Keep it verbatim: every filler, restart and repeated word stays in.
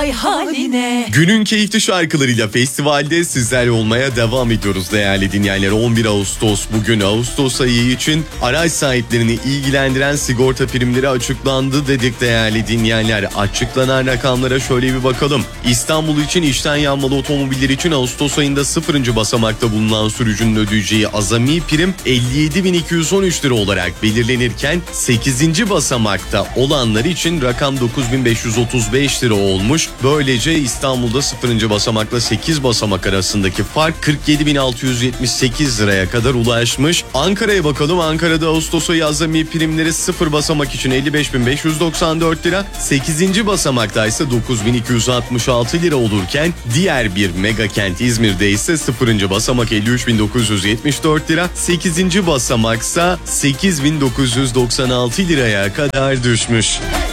vay haline. Günün keyifli şarkılarıyla festivalde sizlerle olmaya devam ediyoruz değerli dinleyenler. on bir Ağustos bugün. Ağustos ayı için araç sahiplerini ilgilendiren sigorta primleri açıklandı dedik değerli dinleyenler. Açıklanan rakamlara şöyle bir bakalım. İstanbul için içten yanmalı otomobiller için Ağustos ayında sıfırıncı basamakta bulunan sürücünün ödeyeceği azami prim elli yedi bin iki yüz on üç lira olarak belirlenirken sekizinci basamakta olanlar için rakam dokuz bin beş yüz otuz beş lira olmuş. Böylece İstanbul'da sıfırıncı basamakla sekiz basamak arasındaki fark kırk yedi bin altı yüz yetmiş sekiz liraya kadar ulaşmış. Ankara'ya bakalım. Ankara'da Ağustos ayı azami primleri sıfır basamak için elli beş bin beş yüz doksan dört lira, sekizinci basamakta ise dokuz bin iki yüz altmış altı lira olurken diğer bir mega kent İzmir'de ise sıfırıncı basamak elli üç bin dokuz yüz yetmiş dört lira, sekizinci basamaksa sekiz bin dokuz yüz doksan altı liraya kadar düşmüş.